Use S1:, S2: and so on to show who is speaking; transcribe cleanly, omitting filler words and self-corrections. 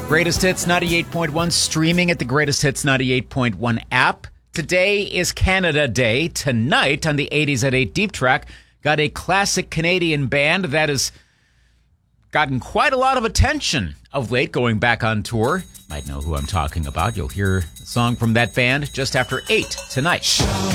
S1: Greatest Hits 98.1, streaming at the Greatest Hits 98.1 app. Today is Canada Day. Tonight on the 80s at 8 Deep Track, got a classic Canadian band that has gotten quite a lot of attention of late, going back on tour. Might know who I'm talking about. You'll hear a song from that band just after 8 tonight.